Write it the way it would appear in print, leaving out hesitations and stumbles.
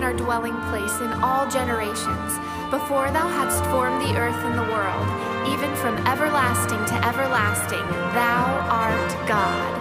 our dwelling place in all generations, before thou hadst formed the earth and the world, even from everlasting to everlasting, thou art God.